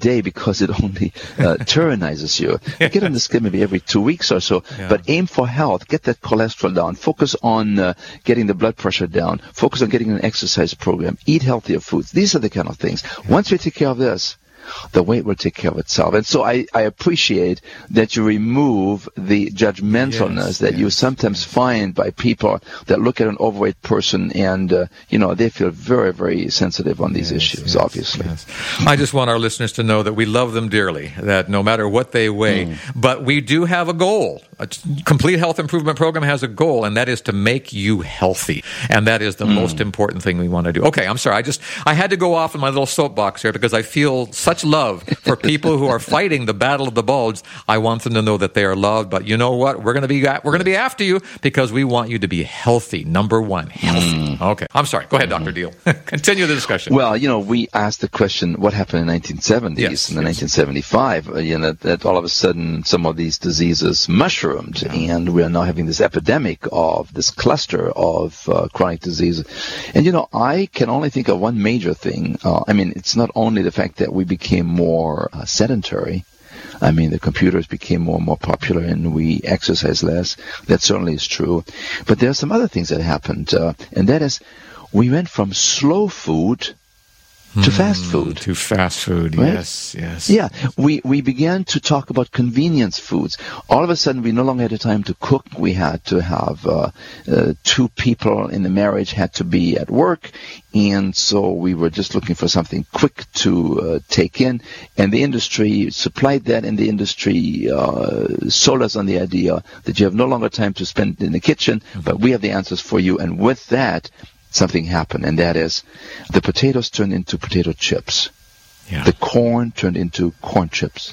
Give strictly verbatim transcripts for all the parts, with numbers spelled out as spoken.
day because it only uh, tyrannizes you. Get on the scale maybe every two weeks or so, Yeah. but aim for health. Get that cholesterol down. Focus on uh, getting the blood pressure down. Focus on getting an exercise program. Eat healthier foods. These are the kind of things. Once we take care of this, the weight will take care of itself. And so I, I appreciate that you remove the judgmentalness Yes, that you yes, sometimes yes. find by people that look at an overweight person and, uh, you know, they feel very, very sensitive on these Yes, issues, yes, obviously. yes. I just want our listeners to know that we love them dearly, that no matter what they weigh, Mm. but we do have a goal. A complete health improvement program has a goal, and that is to make you healthy. And that is the Mm. most important thing we want to do. Okay, I'm sorry. I just I had to go off in my little soapbox here because I feel such love for people who are fighting the battle of the bulge. I want them to know that they are loved. But you know what? We're going to be we're going to be after you because we want you to be healthy. Number one, healthy. Okay. I'm sorry. Go ahead, Doctor Deal. Continue the discussion. Well, you know, we asked the question, what happened in the nineteen seventies Yes, and the yes. nineteen seventy-five, uh, you know, that all of a sudden some of these diseases mushroomed, and we are now having this epidemic of this cluster of uh, chronic diseases. And, you know, I can only think of one major thing. Uh, I mean, it's not only the fact that we became more uh, sedentary. I mean, the computers became more and more popular and we exercise less. That certainly is true. But there are some other things that happened, uh, and that is we went from slow food to fast food. To fast food, Right? yes, yes. Yeah, we, we began to talk about convenience foods. All of a sudden, we no longer had the time to cook. We had to have uh, uh, two people in the marriage had to be at work, and so we were just looking for something quick to uh, take in. And the industry supplied that, and the industry uh, sold us on the idea that you have no longer time to spend in the kitchen, but we have the answers for you. And with that, something happened, and that is the potatoes turned into potato chips. Yeah. The corn turned into corn chips.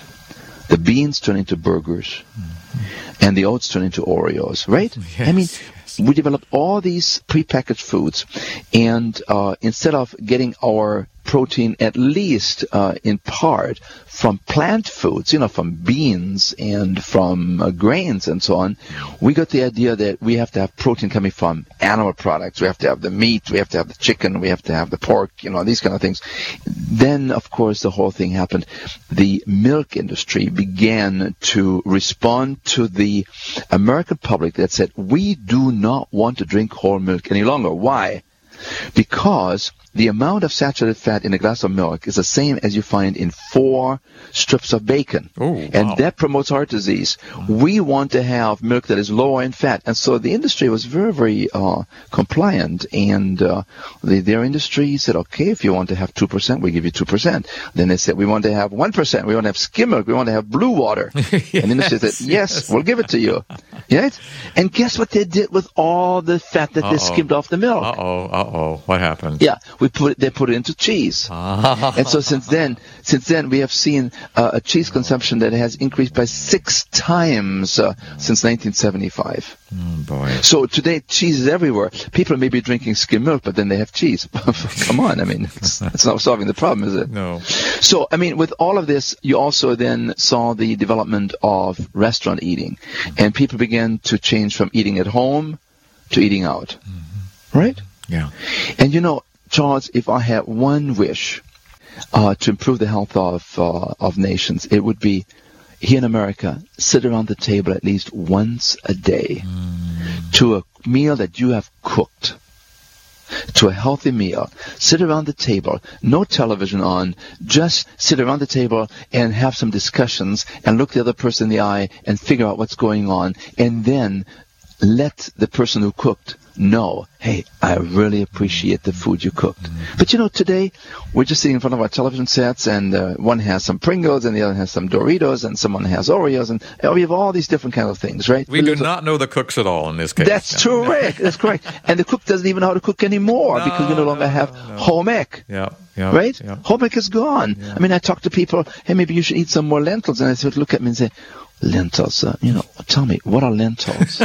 The beans turned into burgers. Mm-hmm. And the oats turned into Oreos, right? Yes, I mean, yes. we developed all these prepackaged foods, and uh, instead of getting our protein at least uh, in part from plant foods, you know, from beans and from uh, grains and so on, we got the idea that we have to have protein coming from animal products. We have to have the meat, we have to have the chicken, we have to have the pork, you know, these kind of things. Then, of course, the whole thing happened. The milk industry began to respond to the American public that said, we do not want to drink whole milk any longer. Why? Because the amount of saturated fat in a glass of milk is the same as you find in four strips of bacon. Oh, and wow. that promotes heart disease. We want to have milk that is lower in fat. And so the industry was very, very uh, compliant. And uh, the, their industry said, okay, if you want to have two percent, we give you two percent. Then they said, we want to have one percent. We want to have skim milk. We want to have blue water. Yes, and the industry said, yes, yes. we'll give it to you. Right? And guess what they did with all the fat that Uh-oh. they skimmed off the milk? Uh-oh, uh-oh. What happened? Yeah, we put it, they put it into cheese. Ah. And so since then, since then we have seen uh, a cheese consumption that has increased by six times uh, since nineteen seventy-five. Oh, boy. So today cheese is everywhere. People may be drinking skim milk, but then they have cheese. Come on, I mean, it's, it's not solving the problem, is it? No. So, I mean, with all of this, you also then saw the development of restaurant eating. And people began to change from eating at home to eating out. Mm-hmm. Right? Yeah. And you know, Charles, if I had one wish uh, to improve the health of uh, of nations, it would be here in America, sit around the table at least once a day mm. to a meal that you have cooked, to a healthy meal. Sit around the table, no television on, just sit around the table and have some discussions and look the other person in the eye and figure out what's going on, and then let the person who cooked know, hey, I really appreciate the food you cooked. Mm-hmm. But you know, today, we're just sitting in front of our television sets, and uh, one has some Pringles, and the other has some Doritos, and someone has Oreos, and uh, we have all these different kinds of things, right? We do not know the cooks at all in this case. That's no. correct. That's correct. And the cook doesn't even know how to cook anymore no, because we no longer no, have no. home ec. Yeah, yeah. Right? Yeah. Home ec is gone. Yeah. I mean, I talk to people, hey, maybe you should eat some more lentils. And I would look at me and say, lentils, uh, you know, tell me, what are lentils?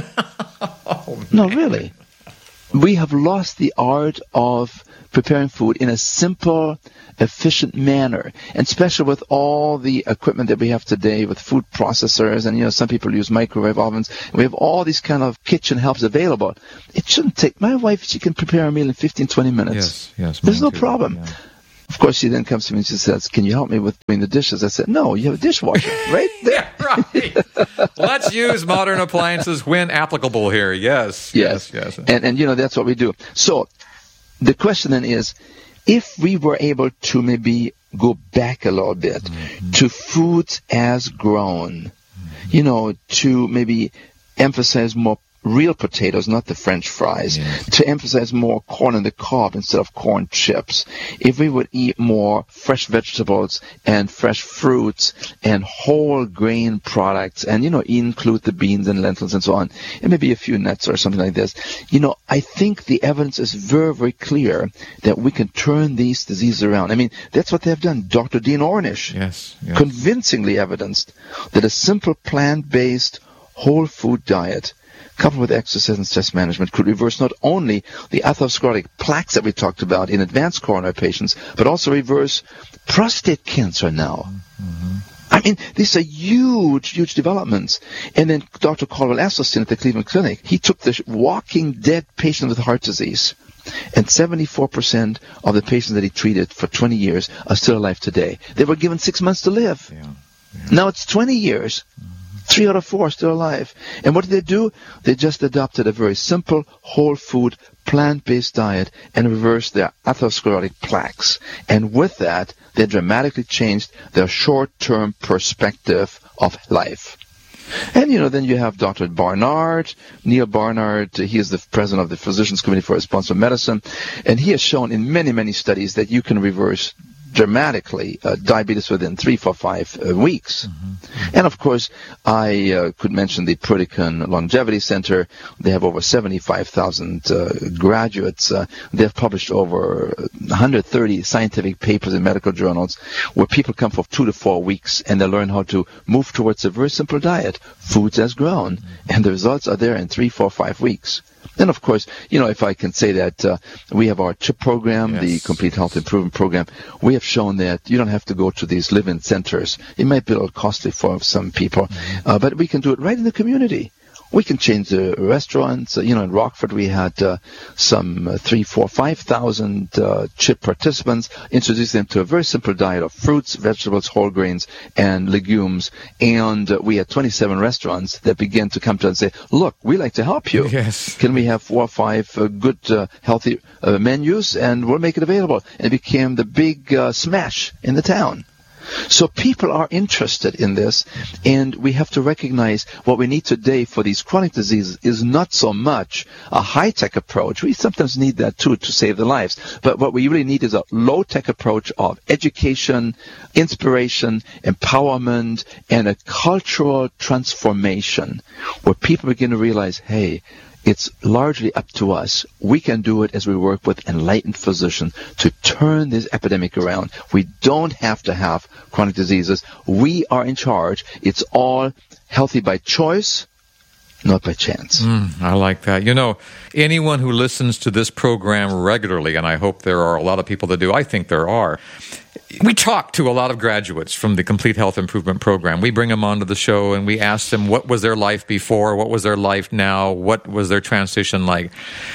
Oh, no, really. We have lost the art of preparing food in a simple, efficient manner, and especially with all the equipment that we have today with food processors, and you know, some people use microwave ovens. We have all these kind of kitchen helps available. It shouldn't take, my wife, she can prepare a meal in fifteen, twenty minutes. Yes, yes. There's no too. problem. Yeah. Of course, she then comes to me and she says, can you help me with doing the dishes? I said, no, you have a dishwasher right there. Yeah, right. Let's use modern appliances when applicable here. Yes, yes, yes. yes. And, and, you know, that's what we do. So the question then is, if we were able to maybe go back a little bit mm-hmm. to foods as grown, mm-hmm. you know, to maybe emphasize more real potatoes, not the French fries, yes. to emphasize more corn on the cob instead of corn chips. If we would eat more fresh vegetables and fresh fruits and whole grain products and, you know, include the beans and lentils and so on, and maybe a few nuts or something like this, you know, I think the evidence is very, very clear that we can turn these diseases around. I mean, that's what they've done. Doctor Dean Ornish yes, yes. convincingly evidenced that a simple plant-based whole food diet coupled with exercise and stress management could reverse not only the atherosclerotic plaques that we talked about in advanced coronary patients, but also reverse prostate cancer now. Mm-hmm. I mean, these are huge, huge developments. And then Doctor Caldwell Esselstyn at the Cleveland Clinic, he took the walking dead patient with heart disease, and seventy-four percent of the patients that he treated for twenty years are still alive today. They were given six months to live. Yeah. Yeah. Now it's twenty years. Mm-hmm. Three out of four are still alive. And what did they do? They just adopted a very simple, whole food, plant-based diet and reversed their atherosclerotic plaques. And with that, they dramatically changed their short-term perspective of life. And, you know, then you have Doctor Barnard, Neil Barnard. He is the president of the Physicians Committee for Responsible Medicine. And he has shown in many, many studies that you can reverse dramatically uh, diabetes within three, four, five uh, weeks. Mm-hmm. And of course, I uh, could mention the Pritikin Longevity Center. They have over seventy-five thousand uh, graduates. Uh, they've published over one hundred thirty scientific papers in medical journals where people come for two to four weeks and they learn how to move towards a very simple diet, foods as grown. Mm-hmm. And the results are there in three, four, five weeks. Then, of course, you know, if I can say that uh, we have our CHIP program, yes. the Complete Health Improvement Program. We have shown that you don't have to go to these live-in centers. It might be a little costly for some people, mm-hmm. uh, but we can do it right in the community. We can change the restaurants. Uh, you know, in Rockford we had uh, some uh, three, four, five thousand uh, CHIP participants. Introduce them to a very simple diet of fruits, vegetables, whole grains, and legumes. And uh, we had twenty-seven restaurants that began to come to us and say, "Look, we like to help you. Yes. Can we have four or five uh, good, uh, healthy uh, menus, and we'll make it available?" And it became the big uh, smash in the town. So people are interested in this, and we have to recognize what we need today for these chronic diseases is not so much a high-tech approach. We sometimes need that too to save the lives. But what we really need is a low-tech approach of education, inspiration, empowerment, and a cultural transformation where people begin to realize, hey, it's largely up to us. We can do it as we work with enlightened physicians to turn this epidemic around. We don't have to have chronic diseases. We are in charge. It's all healthy by choice, not by chance. Mm, I like that. You know, anyone who listens to this program regularly, and I hope there are a lot of people that do, I think there are, we talk to a lot of graduates from the Complete Health Improvement Program. We bring them onto the show and we ask them what was their life before, what was their life now, what was their transition like.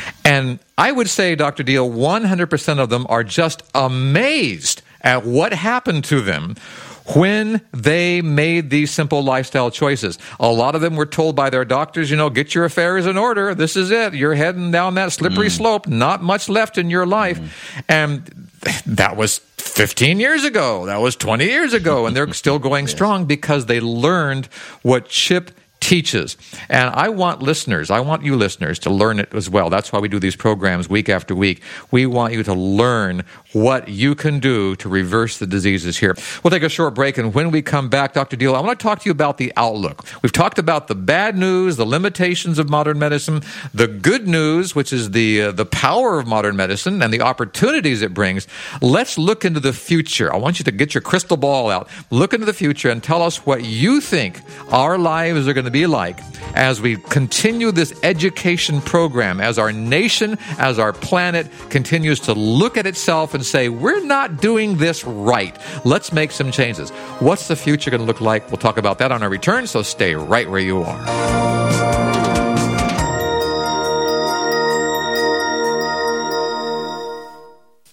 And I would say, Doctor Deal, one hundred percent of them are just amazed at what happened to them when they made these simple lifestyle choices. A lot of them were told by their doctors, you know, get your affairs in order. This is it. You're heading down that slippery mm. slope. Not much left in your life. Mm. And that was fifteen years ago. That was twenty years ago. And they're still going yes. strong because they learned what CHIP teaches. And I want listeners, I want you listeners to learn it as well. That's why we do these programs week after week. We want you to learn what you can do to reverse the diseases here. We'll take a short break, and when we come back, Doctor Deal, I want to talk to you about the outlook. We've talked about the bad news, the limitations of modern medicine, the good news, which is the uh, the power of modern medicine and the opportunities it brings. Let's look into the future. I want you to get your crystal ball out, look into the future, and tell us what you think our lives are going to be like as we continue this education program, as our nation, as our planet continues to look at itself and say, we're not doing this right. Let's make some changes. What's the future going to look like? We'll talk about that on our return, so stay right where you are.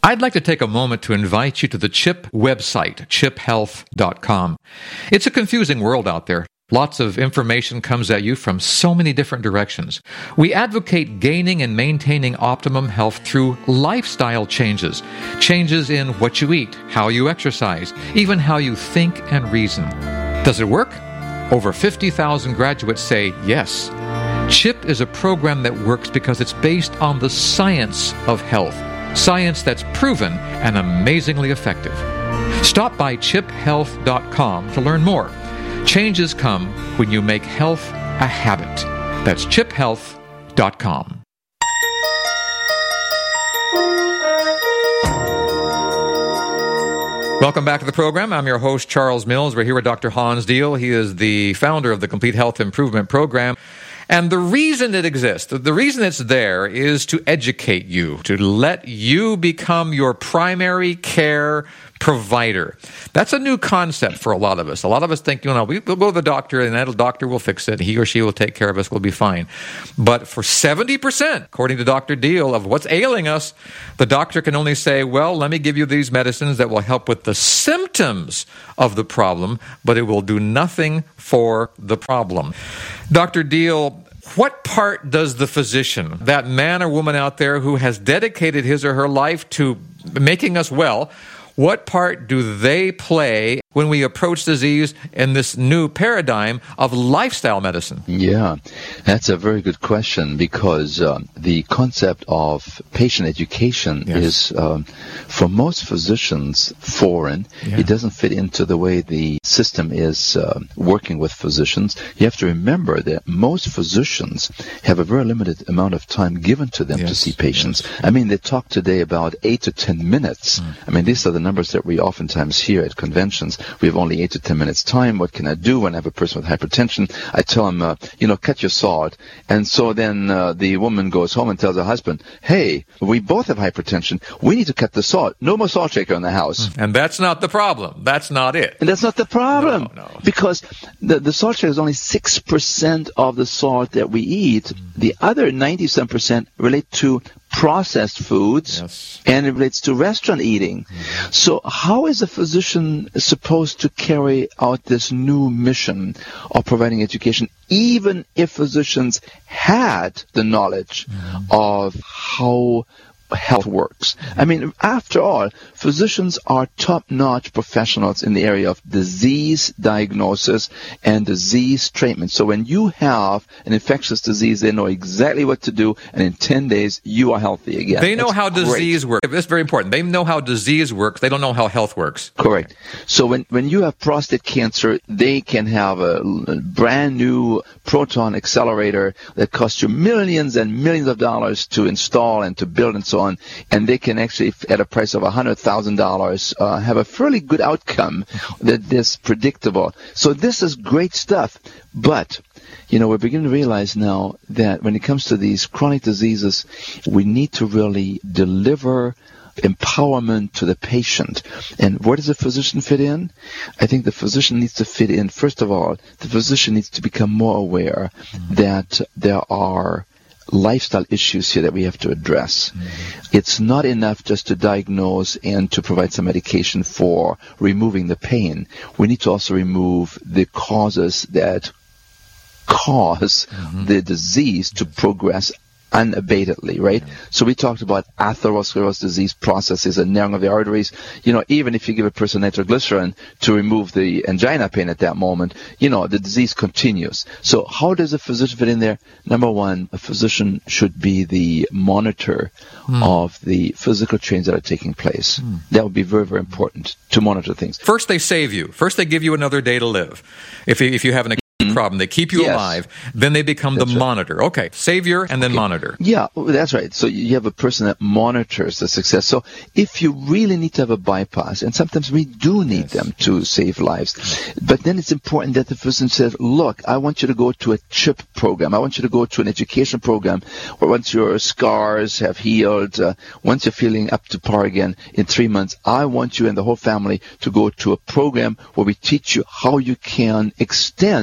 I'd like to take a moment to invite you to the CHIP website, chip health dot com. It's a confusing world out there. Lots of information comes at you from so many different directions. We advocate gaining and maintaining optimum health through lifestyle changes. Changes in what you eat, how you exercise, even how you think and reason. Does it work? Over fifty thousand graduates say yes. CHIP is a program that works because it's based on the science of health. Science that's proven and amazingly effective. Stop by chip health dot com to learn more. Changes come when you make health a habit. That's chip health dot com. Welcome back to the program. I'm your host, Charles Mills. We're here with Doctor Hans Diehl. He is the founder of the Complete Health Improvement Program. And the reason it exists, the reason it's there is to educate you, to let you become your primary care provider. That's a new concept for a lot of us. A lot of us think, you know, we'll go to the doctor and that doctor will fix it. He or she will take care of us. We'll be fine. But for seventy percent, according to Doctor Diehl, of what's ailing us, the doctor can only say, well, let me give you these medicines that will help with the symptoms of the problem, but it will do nothing for the problem. Doctor Diehl, what part does the physician, that man or woman out there who has dedicated his or her life to making us well, what part do they play when we approach disease in this new paradigm of lifestyle medicine? Yeah, that's a very good question because um, the concept of patient education yes. is, um, for most physicians, foreign. Yeah. It doesn't fit into the way the system is uh, working with physicians. You have to remember that most physicians have a very limited amount of time given to them yes. to see patients. Yes. I mean, they talk today about eight to ten minutes. Mm. I mean, these are the numbers that we oftentimes hear at conventions. We have only eight to ten minutes time. What can I do when I have a person with hypertension? I tell them, uh, you know, cut your salt. And so then uh, the woman goes home and tells her husband, hey, we both have hypertension. We need to cut the salt. No more salt shaker in the house. And that's not the problem. That's not it. And that's not the problem. No, no. Because the, the salt shaker is only six percent of the salt that we eat. The other ninety-seven percent relate to processed foods, yes. and it relates to restaurant eating. Mm-hmm. So how is a physician supposed to carry out this new mission of providing education, even if physicians had the knowledge mm-hmm. of how health works? I mean, after all, physicians are top-notch professionals in the area of disease diagnosis and disease treatment. So when you have an infectious disease, they know exactly what to do, and in ten days, you are healthy again. They know That's how great. disease works. That's very important. They know how disease works. They don't know how health works. Correct. So when, when you have prostate cancer, they can have a, a brand new proton accelerator that costs you millions and millions of dollars to install and to build and so on. And they can actually, at a price of one hundred thousand dollars, uh, have a fairly good outcome that is predictable. So this is great stuff. But, you know, we're beginning to realize now that when it comes to these chronic diseases, we need to really deliver empowerment to the patient. And where does the physician fit in? I think the physician needs to fit in, first of all, the physician needs to become more aware mm-hmm. that there are lifestyle issues here that we have to address. Mm-hmm. It's not enough just to diagnose and to provide some medication for removing the pain. We need to also remove the causes that cause mm-hmm. the disease to progress unabatedly, right? Yeah. So we talked about atherosclerosis disease processes and narrowing of the arteries. You know, even if you give a person nitroglycerin to remove the angina pain at that moment, you know, the disease continues. So how does a physician fit in there? Number one, a physician should be the monitor mm. of the physical changes that are taking place. Mm. That would be very, very important to monitor things. First, they save you. First, they give you another day to live. If you, if you have an problem, they keep you yes. alive, then they become that's the right. monitor. Okay, savior and then okay. monitor. Yeah, that's right. So you have a person that monitors the success. So if you really need to have a bypass, and sometimes we do need yes. them to save lives, but then it's important that the physician says, look, I want you to go to a CHIP program. I want you to go to an education program where once your scars have healed, uh, once you're feeling up to par again in three months, I want you and the whole family to go to a program where we teach you how you can extend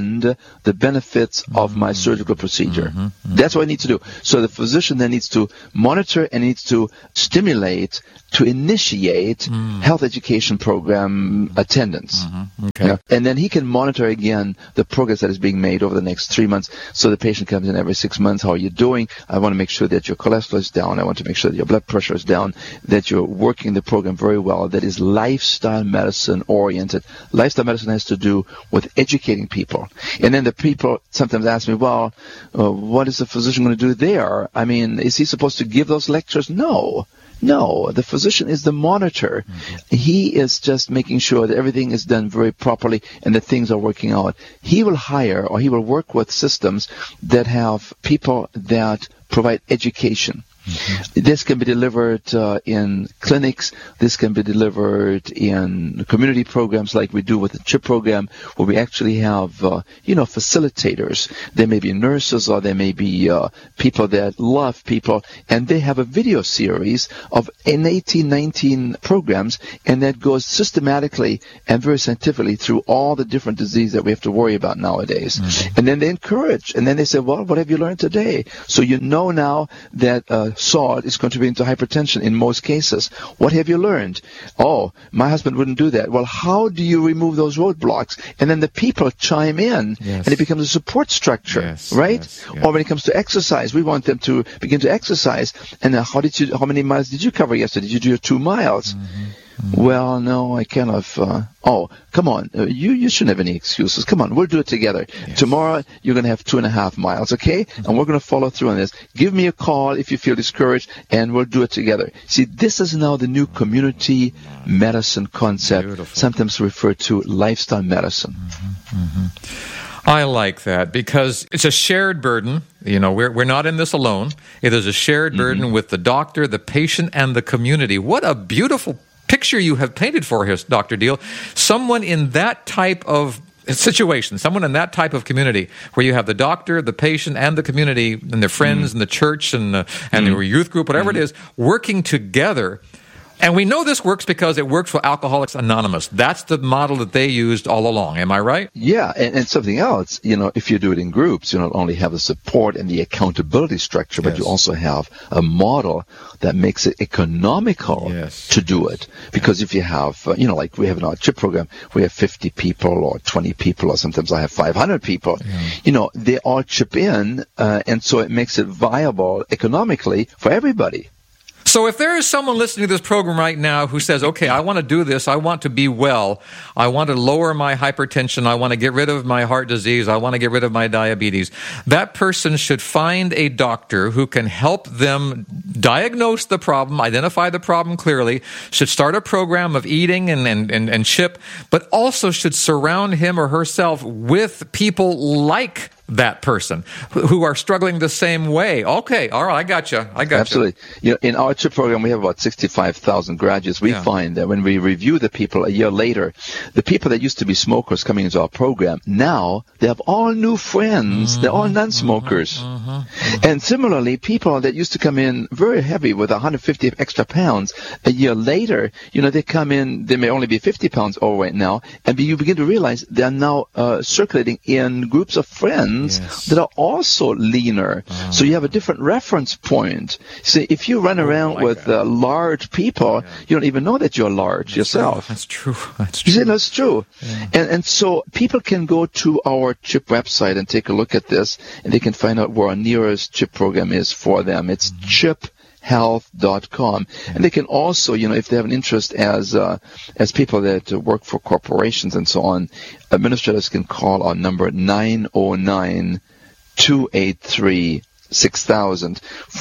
the benefits of my surgical procedure. Mm-hmm, mm-hmm. That's what I need to do. So the physician then needs to monitor and needs to stimulate, to initiate mm. health education program attendance. Mm-hmm. Okay. Yeah. And then he can monitor again the progress that is being made over the next three months. So the patient comes in every six months. How are you doing? I want to make sure that your cholesterol is down. I want to make sure that your blood pressure is down, that you're working the program very well, that is lifestyle medicine oriented. Lifestyle medicine has to do with educating people. And then the people sometimes ask me, well, uh, what is the physician going to do there? I mean, is he supposed to give those lectures? No. No, the physician is the monitor. Mm-hmm. He is just making sure that everything is done very properly and that things are working out. He will hire or he will work with systems that have people that provide education. Mm-hmm. This can be delivered uh, in clinics. This can be delivered in community programs like we do with the CHIP program, where we actually have, uh, you know, facilitators. There may be nurses or there may be uh, people that love people, and they have a video series of an eighteen, nineteen programs, and that goes systematically and very scientifically through all the different diseases that we have to worry about nowadays. Mm-hmm. And then they encourage, and then they say, well, what have you learned today? So you know now that uh, salt is contributing to hypertension in most cases. What have you learned? Oh, my husband wouldn't do that. Well, how do you remove those roadblocks? And then the people chime in, yes. and it becomes a support structure, yes, right? Yes, yes. Or when it comes to exercise, we want them to begin to exercise. And uh, how did you? How many miles did you cover yesterday? Did you do your two miles? Mm-hmm. Mm-hmm. Well, no, I kind of, uh, oh, come on. Uh, you, you shouldn't have any excuses. Come on, we'll do it together. Yes. Tomorrow, you're going to have two and a half miles, okay? Mm-hmm. And we're going to follow through on this. Give me a call if you feel discouraged, and we'll do it together. See, this is now the new community medicine concept, Beautiful. Sometimes referred to lifestyle medicine. Mm-hmm. Mm-hmm. I like that because it's a shared burden. You know, we're we're not in this alone. It is a shared burden mm-hmm. with the doctor, the patient, and the community. What a beautiful picture you have painted for us, Doctor Deal. Someone in that type of situation, someone in that type of community where you have the doctor, the patient, and the community, and their friends, mm-hmm. and the church, and, uh, and mm-hmm. the youth group, whatever mm-hmm. it is, working together. And we know this works because it works for Alcoholics Anonymous. That's the model that they used all along. Am I right? Yeah, and, and something else, you know, if you do it in groups, you not only have the support and the accountability structure, but yes. you also have a model that makes it economical yes. to do it. Because if you have, uh, you know, like we have in our CHIP program, we have fifty people or twenty people, or sometimes I have five hundred people. Yeah. You know, they all chip in, uh, and so it makes it viable economically for everybody. So if there is someone listening to this program right now who says, okay, I want to do this, I want to be well, I want to lower my hypertension, I want to get rid of my heart disease, I want to get rid of my diabetes, that person should find a doctor who can help them diagnose the problem, identify the problem clearly, should start a program of eating and, and, and, and CHIP, but also should surround him or herself with people like that person who are struggling the same way. Okay, all right, I got you. I got Absolutely. you. Absolutely. You know, in our CHIP program, we have about sixty-five thousand graduates. We yeah. find that when we review the people a year later, the people that used to be smokers coming into our program, now they have all new friends. Mm-hmm. They're all non-smokers. Mm-hmm. Mm-hmm. And similarly, people that used to come in very heavy with one hundred fifty extra pounds, a year later, you know, they come in, they may only be fifty pounds overweight now, and you begin to realize they're now uh, circulating in groups of friends Yes. that are also leaner. Oh. So you have a different reference point. See, if you run around like with uh, large people, yeah. you don't even know that you're large that's yourself. True. That's true. That's true. You see, that's true. Yeah. And, and so people can go to our CHIP website and take a look at this, and they can find out where our nearest CHIP program is for them. It's mm-hmm. chip health dot com. And they can also, you know, if they have an interest as uh, as people that uh, work for corporations and so on, administrators can call our number nine oh nine, two eight three, six thousand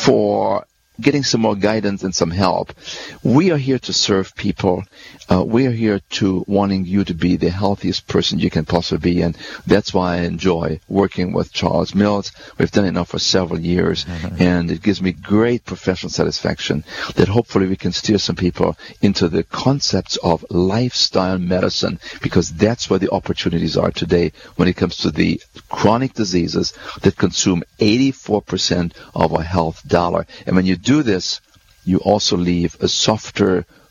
for getting some more guidance and some help. We are here to serve people. Uh, we are here to wanting you to be the healthiest person you can possibly be, and that's why I enjoy working with Charles Mills. We've done it now for several years, mm-hmm. and it gives me great professional satisfaction that hopefully we can steer some people into the concepts of lifestyle medicine, because that's where the opportunities are today when it comes to the chronic diseases that consume eighty-four percent of our health dollar. And when you do this, you also leave a softer,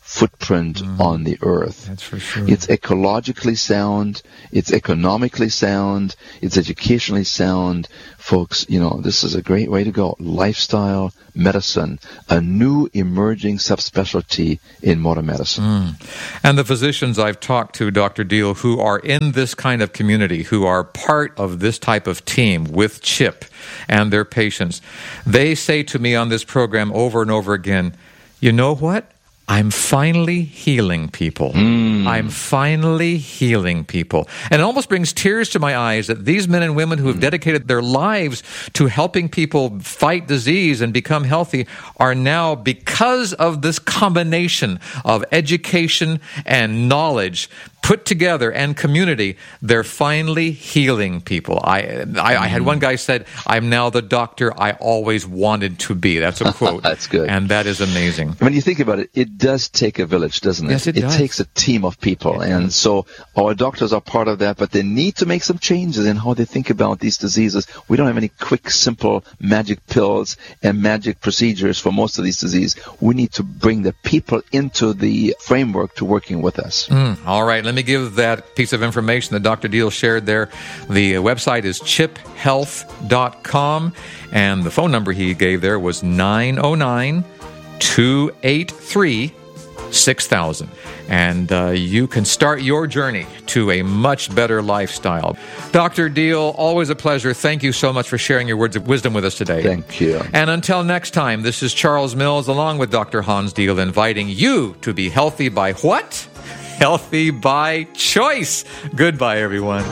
footprint mm. on the earth. That's for sure. It's ecologically sound, it's economically sound, it's educationally sound. Folks, you know, this is a great way to go. Lifestyle medicine, a new emerging subspecialty in modern medicine. Mm. And the physicians I've talked to, Doctor Deal, who are in this kind of community, who are part of this type of team with CHIP and their patients, they say to me on this program over and over again, you know what? I'm finally healing people. Mm. I'm finally healing people. And it almost brings tears to my eyes that these men and women who have dedicated their lives to helping people fight disease and become healthy are now, because of this combination of education and knowledge put together and community, they're finally healing people. I, I, I had one guy said, I'm now the doctor I always wanted to be. That's a quote. That's good. And that is amazing. When you think about it, it does take a village, doesn't it? Yes, it does. It takes a team of people. It and does. So our doctors are part of that, but they need to make some changes in how they think about these diseases. We don't have any quick, simple magic pills and magic procedures for most of these diseases. We need to bring the people into the framework to working with us. Mm, all right. Let me give that piece of information that Doctor Deal shared there. The website is chip health dot com, and the phone number he gave there was nine oh nine, two eight three, six thousand. And uh, you can start your journey to a much better lifestyle. Doctor Deal, always a pleasure. Thank you so much for sharing your words of wisdom with us today. Thank you. And until next time, this is Charles Mills along with Doctor Hans Deal inviting you to be healthy by what? Healthy by choice. Goodbye, everyone.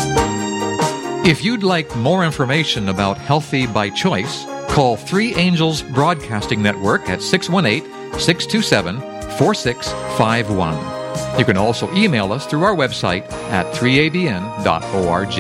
If you'd like more information about Healthy by Choice, call Three Angels Broadcasting Network at six one eight, six two seven, four six five one. You can also email us through our website at three a b n dot org.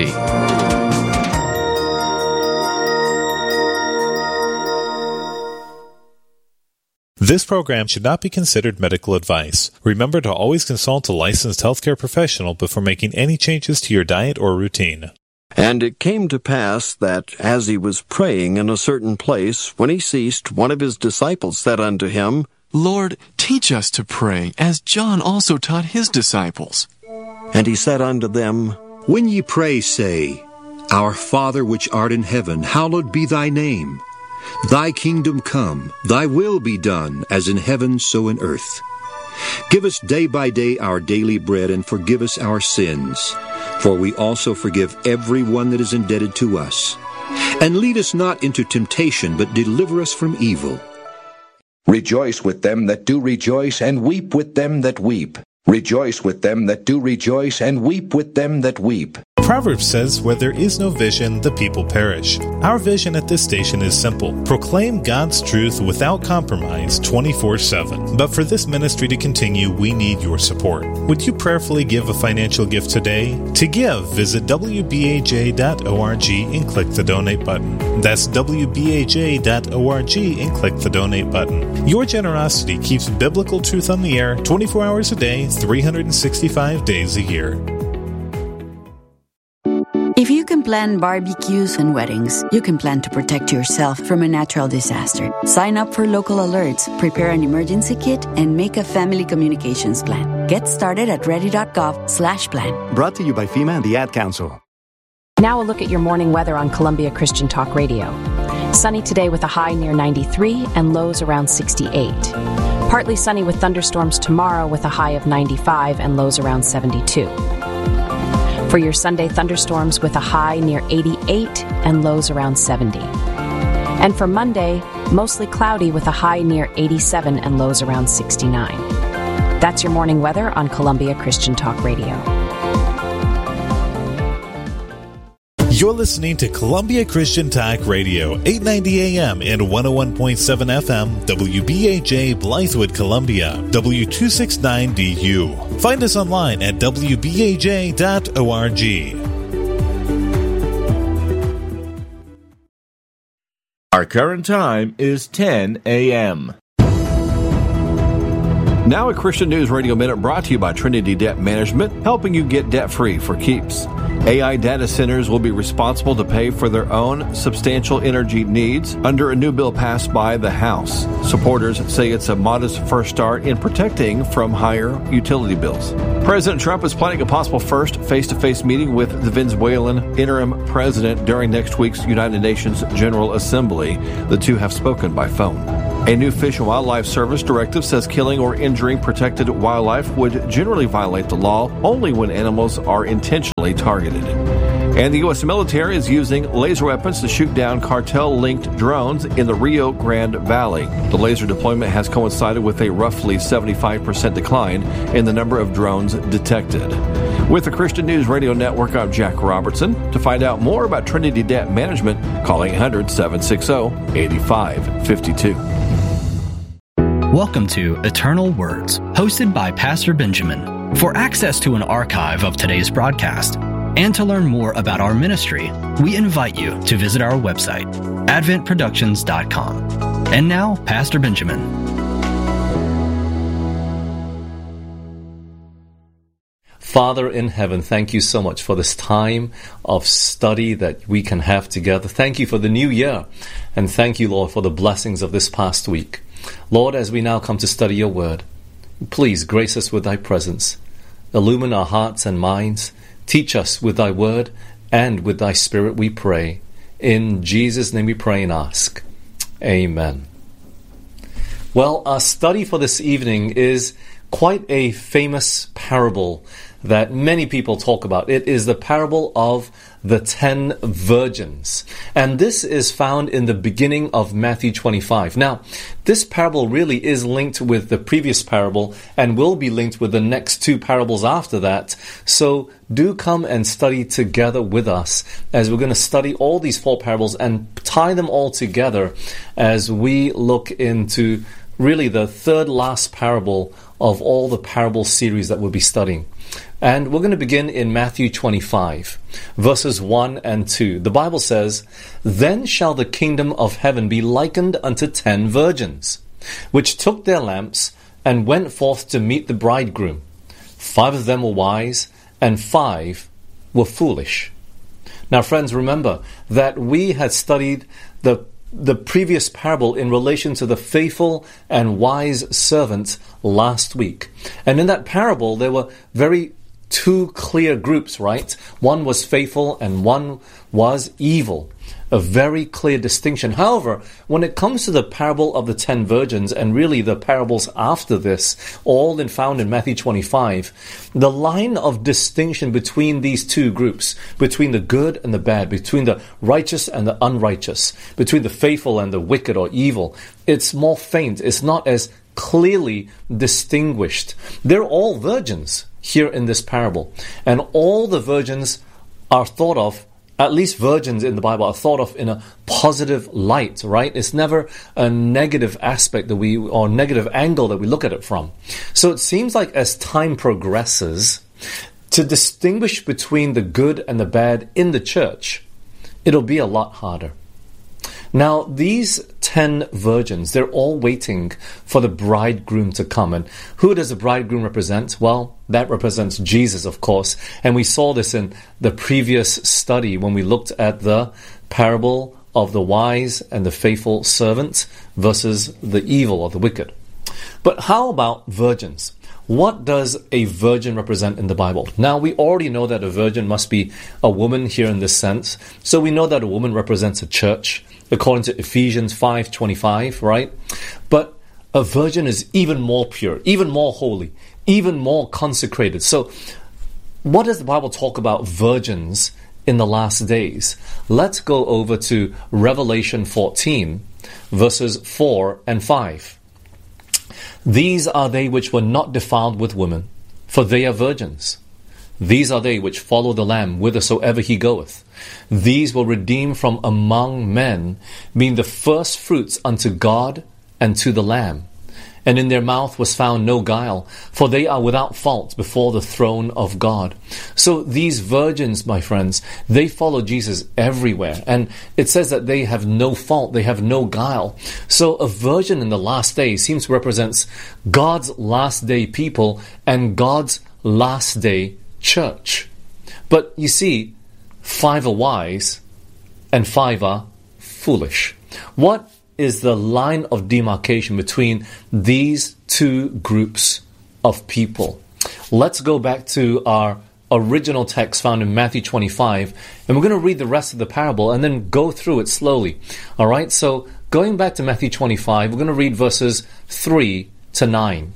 This program should not be considered medical advice. Remember to always consult a licensed healthcare professional before making any changes to your diet or routine. And it came to pass that, as he was praying in a certain place, when he ceased, one of his disciples said unto him, Lord, teach us to pray, as John also taught his disciples. And he said unto them, When ye pray, say, Our Father which art in heaven, hallowed be thy name. Thy kingdom come, thy will be done, as in heaven so in earth. Give us day by day our daily bread, and forgive us our sins, for we also forgive every one that is indebted to us. And lead us not into temptation, but deliver us from evil. Rejoice with them that do rejoice, and weep with them that weep. Rejoice with them that do rejoice, and weep with them that weep. Proverbs says, where there is no vision, the people perish. Our vision at this station is simple. Proclaim God's truth without compromise twenty-four seven. But for this ministry to continue, we need your support. Would you prayerfully give a financial gift today? To give, visit w b a j dot org and click the donate button. That's w b a j dot org and click the donate button. Your generosity keeps biblical truth on the air twenty-four hours a day, three hundred sixty-five days a year. If you can plan barbecues and weddings, you can plan to protect yourself from a natural disaster. Sign up for local alerts, prepare an emergency kit, and make a family communications plan. Get started at ready.gov slash plan. Brought to you by FEMA and the Ad Council. Now a look at your morning weather on Columbia Christian Talk Radio. Sunny today with a high near ninety-three and lows around sixty-eight. Partly sunny with thunderstorms tomorrow with a high of ninety-five and lows around seventy-two. For your Sunday, thunderstorms with a high near eighty-eight and lows around seventy. And for Monday, mostly cloudy with a high near eighty-seven and lows around sixty-nine. That's your morning weather on Columbia Christian Talk Radio. You're listening to Columbia Christian Talk Radio, eight ninety A M and one oh one point seven F M, W B A J Blythewood, Columbia, W two sixty-nine D U. Find us online at w b a j dot org. Our current time is ten A M. Now a Christian News Radio Minute brought to you by Trinity Debt Management, helping you get debt-free for keeps. A I data centers will be responsible to pay for their own substantial energy needs under a new bill passed by the House. Supporters say it's a modest first start in protecting from higher utility bills. President Trump is planning a possible first face-to-face meeting with the Venezuelan interim president during next week's United Nations General Assembly. The two have spoken by phone. A new Fish and Wildlife Service directive says killing or injuring protected wildlife would generally violate the law only when animals are intentionally targeted. And the U S military is using laser weapons to shoot down cartel-linked drones in the Rio Grande Valley. The laser deployment has coincided with a roughly seventy-five percent decline in the number of drones detected. With the Christian News Radio Network, I'm Jack Robertson. To find out more about Trinity Debt Management, call eight hundred, seven six zero, eight five five two. Welcome to Eternal Words, hosted by Pastor Benjamin. For access to an archive of today's broadcast and to learn more about our ministry, we invite you to visit our website, advent productions dot com. And now, Pastor Benjamin. Father in heaven, thank you so much for this time of study that we can have together. Thank you for the new year, and thank you, Lord, for the blessings of this past week. Lord, as we now come to study your word, please grace us with thy presence. Illumine our hearts and minds. Teach us with thy word and with thy spirit, we pray. In Jesus' name we pray and ask. Amen. Well, our study for this evening is quite a famous parable that many people talk about. It is the parable of the ten virgins. And this is found in the beginning of Matthew twenty-five. Now, this parable really is linked with the previous parable and will be linked with the next two parables after that. So do come and study together with us as we're going to study all these four parables and tie them all together as we look into really the third last parable of all the parable series that we'll be studying. And we're going to begin in Matthew twenty-five, verses one and two. The Bible says, "Then shall the kingdom of heaven be likened unto ten virgins, which took their lamps and went forth to meet the bridegroom. Five of them were wise, and five were foolish." Now, friends, remember that we had studied the the previous parable in relation to the faithful and wise servant last week. And in that parable, there were very two clear groups, right? One was faithful and one was evil. A very clear distinction. However, when it comes to the parable of the ten virgins, and really the parables after this, all in found in Matthew twenty-five, the line of distinction between these two groups, between the good and the bad, between the righteous and the unrighteous, between the faithful and the wicked or evil, it's more faint. It's not as clearly distinguished. They're all virgins here in this parable. And all the virgins are thought of, at least virgins in the Bible, are thought of in a positive light, right? It's never a negative aspect that we, or negative angle that we look at it from. So it seems like as time progresses, to distinguish between the good and the bad in the church, it'll be a lot harder. Now, these ten virgins, they're all waiting for the bridegroom to come. And who does the bridegroom represent? Well, that represents Jesus, of course. And we saw this in the previous study when we looked at the parable of the wise and the faithful servant versus the evil or the wicked. But how about virgins? What does a virgin represent in the Bible? Now, we already know that a virgin must be a woman here in this sense. So we know that a woman represents a church, according to Ephesians five twenty-five, right? But a virgin is even more pure, even more holy, even more consecrated. So what does the Bible talk about virgins in the last days? Let's go over to Revelation fourteen, verses four and five. "These are they which were not defiled with women, for they are virgins. These are they which follow the Lamb whithersoever he goeth. These were redeemed from among men, being the first fruits unto God and to the Lamb. and in their mouth was found no guile, for they are without fault before the throne of God. So these virgins, my friends, they follow Jesus everywhere, and it says that they have no fault, they have no guile. So a virgin in the last day seems to represent God's last day people and God's last day church. But you see, five are wise and five are foolish. What is the line of demarcation between these two groups of people? Let's go back to our original text found in Matthew twenty-five, and we're going to read the rest of the parable and then go through it slowly. All right, so going back to Matthew twenty-five, we're going to read verses three to nine.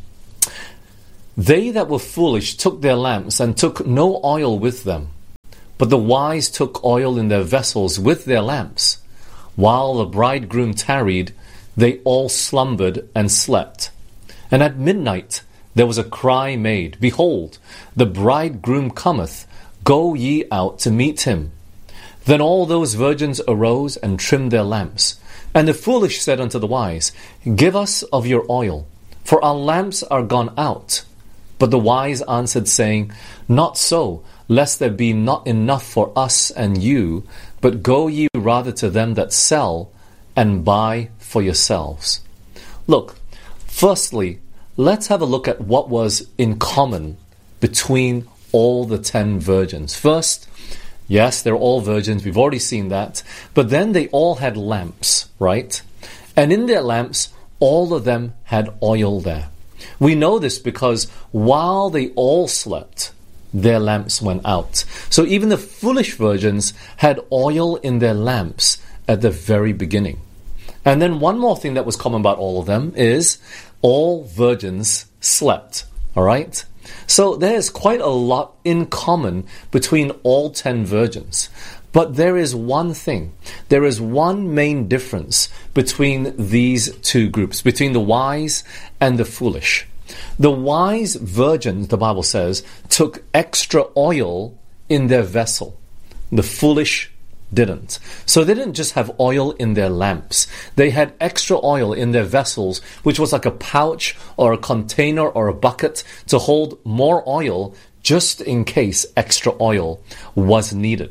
They that were foolish took their lamps and took no oil with them, but the wise took oil in their vessels with their lamps. While the bridegroom tarried, they all slumbered and slept. And at midnight there was a cry made, Behold, the bridegroom cometh, go ye out to meet him. Then all those virgins arose and trimmed their lamps. And the foolish said unto the wise, Give us of your oil, for our lamps are gone out. But the wise answered, saying, Not so, lest there be not enough for us and you, but go ye rather to them that sell, and buy for yourselves. Look, firstly, let's have a look at what was in common between all the ten virgins. First, yes, they're all virgins, we've already seen that, but then they all had lamps, right? And in their lamps, all of them had oil there. We know this because while they all slept, their lamps went out. So even the foolish virgins had oil in their lamps at the very beginning. And then one more thing that was common about all of them is all virgins slept. All right? So there's quite a lot in common between all ten virgins. But there is one thing. There is one main difference between these two groups, between the wise and the foolish. The wise virgins, the Bible says, took extra oil in their vessel. The foolish didn't. So they didn't just have oil in their lamps. They had extra oil in their vessels, which was like a pouch or a container or a bucket to hold more oil just in case extra oil was needed.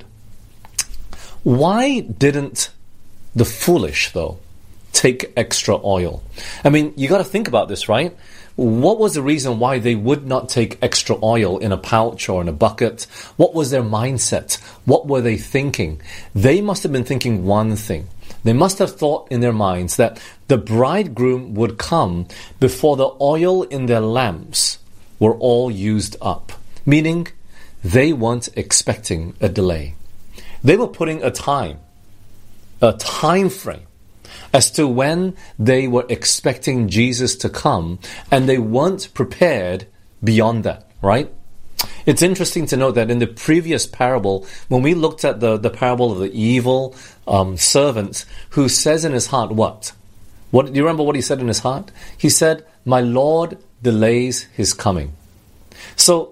Why didn't the foolish, though, take extra oil? I mean, you got to think about this, right? What was the reason why they would not take extra oil in a pouch or in a bucket? What was their mindset? What were they thinking? They must have been thinking one thing. They must have thought in their minds that the bridegroom would come before the oil in their lamps were all used up. Meaning, they weren't expecting a delay. They were putting a time, a time frame, as to when they were expecting Jesus to come, and they weren't prepared beyond that, right? It's interesting to note that in the previous parable, when we looked at the, the parable of the evil um, servant who says in his heart what? What? Do you remember what he said in his heart? He said, my Lord delays his coming. So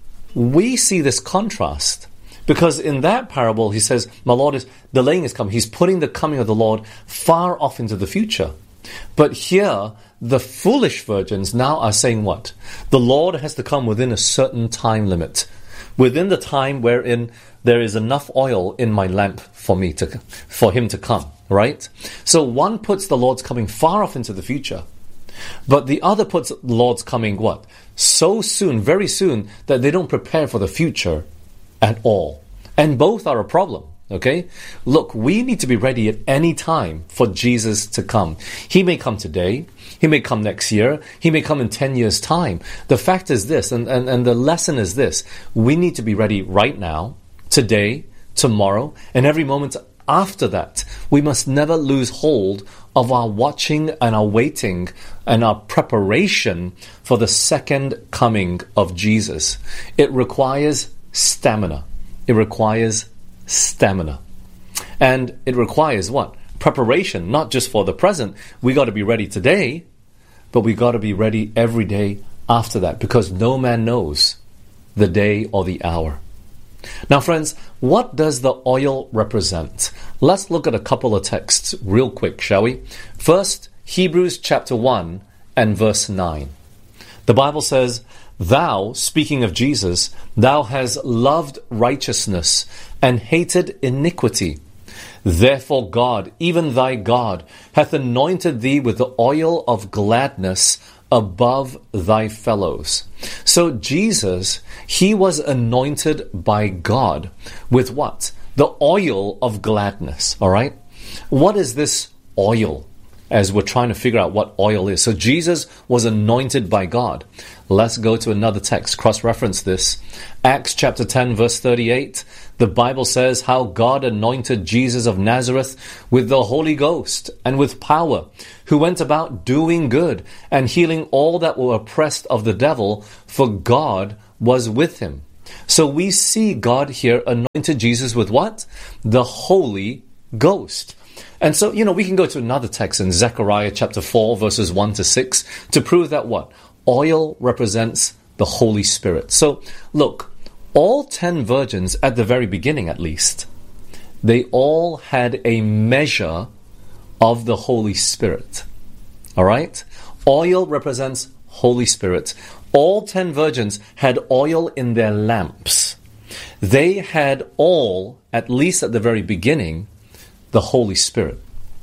we see this contrast. Because in that parable, he says, my Lord is delaying his coming. He's putting the coming of the Lord far off into the future. But here, the foolish virgins now are saying what? The Lord has to come within a certain time limit. Within the time wherein there is enough oil in my lamp for me to, for him to come, right? So one puts the Lord's coming far off into the future. But the other puts the Lord's coming what? So soon, very soon, that they don't prepare for the future at all. And both are a problem, okay? Look, we need to be ready at any time for Jesus to come. He may come today, he may come next year, he may come in ten years' time. The fact is this, and, and, and the lesson is this, we need to be ready right now, today, tomorrow, and every moment after that. We must never lose hold of our watching and our waiting and our preparation for the second coming of Jesus. It requires stamina. It requires stamina. And it requires what? Preparation, not just for the present. We got to be ready today, but we got to be ready every day after that, because no man knows the day or the hour. Now, friends, what does the oil represent? Let's look at a couple of texts real quick, shall we? First, Hebrews chapter one and verse nine. The Bible says, "Thou," speaking of Jesus, "thou hast loved righteousness and hated iniquity. Therefore God, even thy God, hath anointed thee with the oil of gladness above thy fellows." So Jesus, he was anointed by God with what? The oil of gladness, all right? What is this oil? As we're trying to figure out what oil is. So Jesus was anointed by God. Let's go to another text, cross-reference this. Acts chapter ten, verse thirty-eight. The Bible says how God anointed Jesus of Nazareth with the Holy Ghost and with power, who went about doing good and healing all that were oppressed of the devil, for God was with him. So we see God here anointed Jesus with what? The Holy Ghost. And so, you know, we can go to another text in Zechariah chapter four, verses one to six, to prove that what? Oil represents the Holy Spirit. So, look, all ten virgins, at the very beginning at least, they all had a measure of the Holy Spirit. All right? Oil represents Holy Spirit. All ten virgins had oil in their lamps. They had all, at least at the very beginning, the Holy Spirit.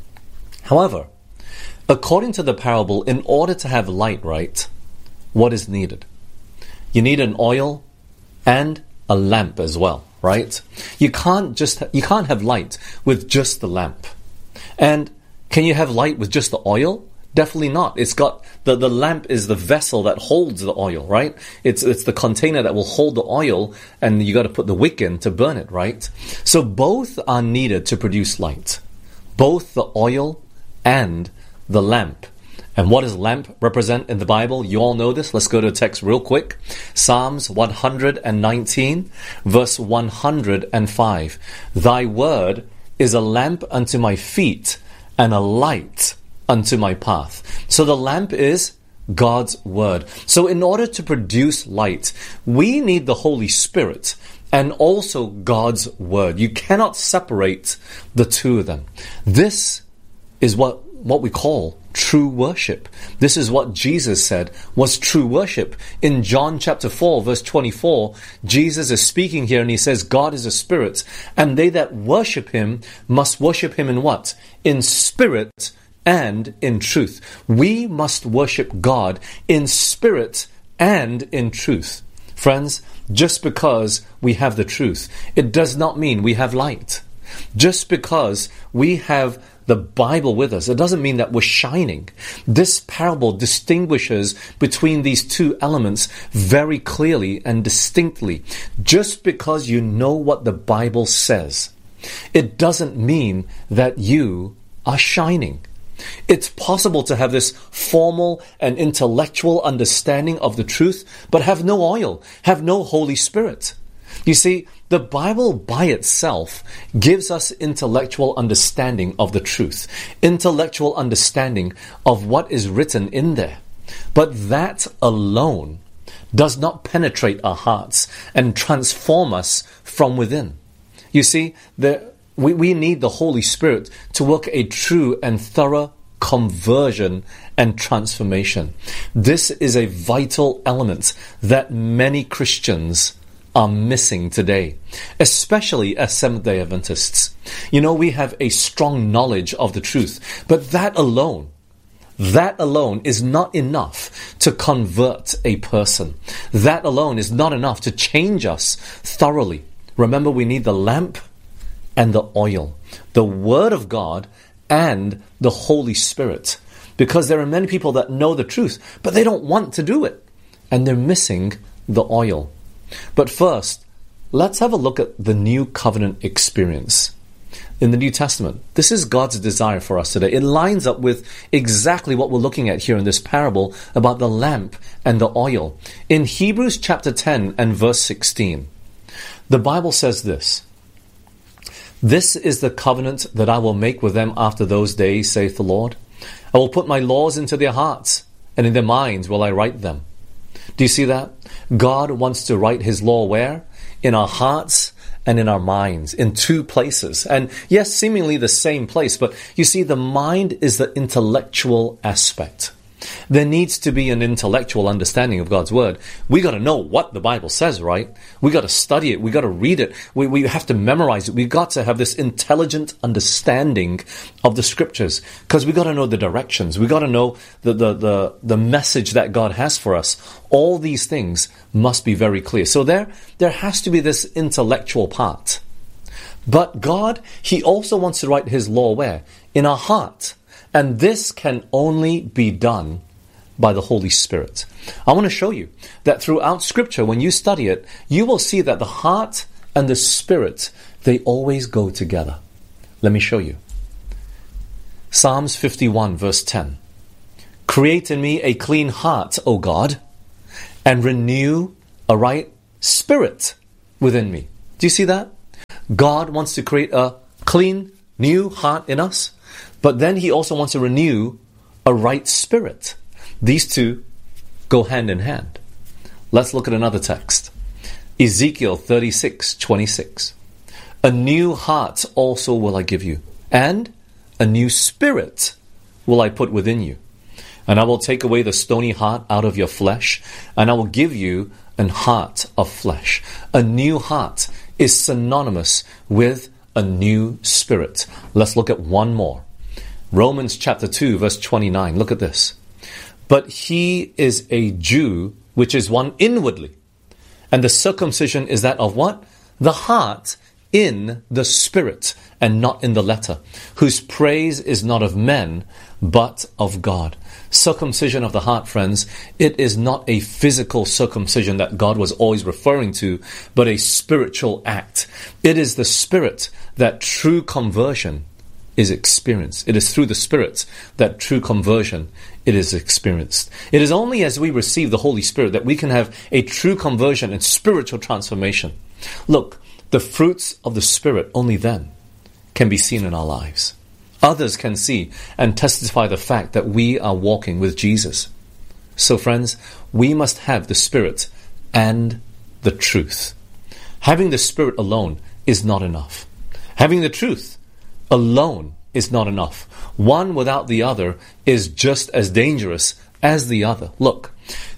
However, according to the parable, in order to have light, right, what is needed? You need an oil and a lamp as well, right? You can't just you can't have light with just the lamp. And can you have light with just the oil? Definitely not. It's got the, the lamp is the vessel that holds the oil, right? It's it's the container that will hold the oil, and you got to put the wick in to burn it, right? So both are needed to produce light. Both the oil and the lamp. And what does lamp represent in the Bible? You all know this. Let's go to a text real quick. Psalms one hundred nineteen, verse one hundred five. Thy word is a lamp unto my feet and a light unto my path. So the lamp is God's word. So in order to produce light, we need the Holy Spirit and also God's word. You cannot separate the two of them. This is what, what we call true worship. This is what Jesus said was true worship. In John chapter four, verse twenty-four, Jesus is speaking here and he says, God is a spirit, and they that worship him must worship him in what? In spirit and in truth. We must worship God in spirit and in truth. Friends, just because we have the truth, it does not mean we have light. Just because we have the Bible with us, it doesn't mean that we're shining. This parable distinguishes between these two elements very clearly and distinctly. Just because you know what the Bible says, it doesn't mean that you are shining. It's possible to have this formal and intellectual understanding of the truth, but have no oil, have no Holy Spirit. You see, the Bible by itself gives us intellectual understanding of the truth, intellectual understanding of what is written in there. But that alone does not penetrate our hearts and transform us from within. You see, the We, we need the Holy Spirit to work a true and thorough conversion and transformation. This is a vital element that many Christians are missing today, especially as Seventh-day Adventists. You know, we have a strong knowledge of the truth, but that alone, that alone is not enough to convert a person. That alone is not enough to change us thoroughly. Remember, we need the lamp and the oil, the Word of God and the Holy Spirit. Because there are many people that know the truth, but they don't want to do it. And they're missing the oil. But first, let's have a look at the New Covenant experience. In the New Testament, this is God's desire for us today. It lines up with exactly what we're looking at here in this parable about the lamp and the oil. In Hebrews chapter ten and verse sixteen, the Bible says this, This is the covenant that I will make with them after those days, saith the Lord. I will put my laws into their hearts, and in their minds will I write them. Do you see that? God wants to write his law where? In our hearts and in our minds, in two places. And yes, seemingly the same place, but you see, the mind is the intellectual aspect. There needs to be an intellectual understanding of God's Word. We got to know what the Bible says, right? We got to study it. We got to read it. We, we have to memorize it. We got to have this intelligent understanding of the Scriptures, because we got to know the directions. We got to know the, the, the, the message that God has for us. All these things must be very clear. So there, there has to be this intellectual part. But God, He also wants to write His law where? In our heart. And this can only be done by the Holy Spirit. I want to show you that throughout Scripture, when you study it, you will see that the heart and the Spirit, they always go together. Let me show you. Psalms fifty-one verse ten. Create in me a clean heart, O God, and renew a right spirit within me. Do you see that? God wants to create a clean, new heart in us. But then He also wants to renew a right spirit. These two go hand in hand. Let's look at another text. Ezekiel thirty-six twenty-six. A new heart also will I give you, and a new spirit will I put within you. And I will take away the stony heart out of your flesh, and I will give you an heart of flesh. A new heart is synonymous with a new spirit. Let's look at one more. Romans chapter two verse twenty-nine. Look at this. But he is a Jew, which is one inwardly. And the circumcision is that of what? The heart in the spirit, and not in the letter, whose praise is not of men, but of God. Circumcision of the heart, friends, it is not a physical circumcision that God was always referring to, but a spiritual act. It is the Spirit that true conversion is experienced. It is through the Spirit that true conversion it is experienced. It is only as we receive the Holy Spirit that we can have a true conversion and spiritual transformation. Look, the fruits of the Spirit only then can be seen in our lives. Others can see and testify the fact that we are walking with Jesus. So friends, we must have the Spirit and the truth. Having the Spirit alone is not enough. Having the truth alone is not enough. One without the other is just as dangerous as the other. Look,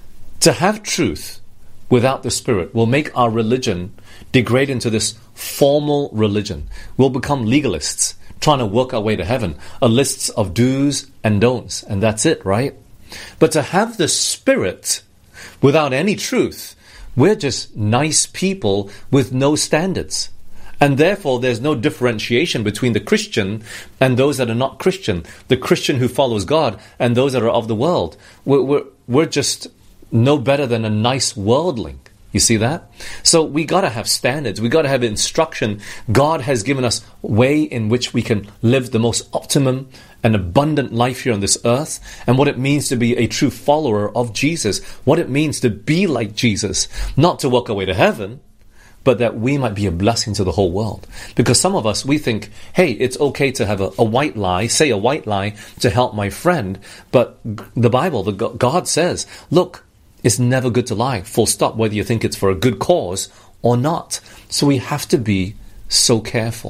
to have truth without the Spirit will make our religion degrade into this formal religion. We'll become legalists, trying to work our way to heaven, a list of do's and don'ts, and that's it, right? But to have the Spirit without any truth, we're just nice people with no standards. And therefore, there's no differentiation between the Christian and those that are not Christian, the Christian who follows God and those that are of the world. We're, we're, we're just no better than a nice worldling. You see that? So we got to have standards. We got to have instruction. God has given us way in which we can live the most optimum and abundant life here on this earth, and what it means to be a true follower of Jesus, what it means to be like Jesus, not to walk away to heaven, but that we might be a blessing to the whole world. Because some of us, we think, hey, it's okay to have a, a white lie, say a white lie to help my friend. But the Bible, the God says, look, it's never good to lie, full stop, whether you think it's for a good cause or not. So we have to be so careful.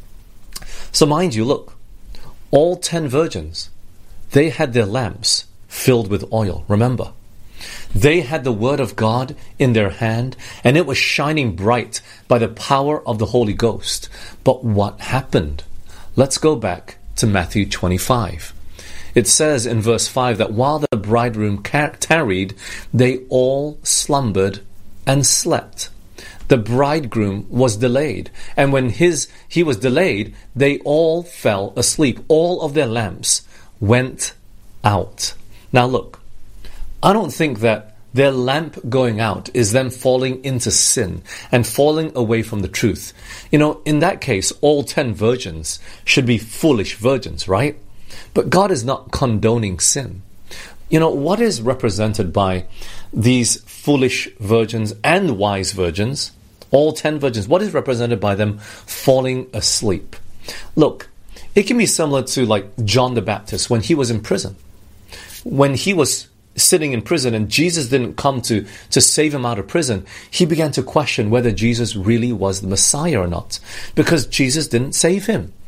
So mind you, look, all ten virgins, they had their lamps filled with oil, remember. They had the Word of God in their hand, and it was shining bright by the power of the Holy Ghost. But what happened? Let's go back to Matthew twenty-five. It says in verse five that while the bridegroom tarried, they all slumbered and slept. The bridegroom was delayed, and when his he was delayed, they all fell asleep. All of their lamps went out. Now look, I don't think that their lamp going out is them falling into sin and falling away from the truth. You know, in that case, all ten virgins should be foolish virgins, right? But God is not condoning sin. You know, what is represented by these foolish virgins and wise virgins, all ten virgins, what is represented by them falling asleep? Look, it can be similar to like John the Baptist when he was in prison. When he was sitting in prison and Jesus didn't come to, to save him out of prison, he began to question whether Jesus really was the Messiah or not, because Jesus didn't save him.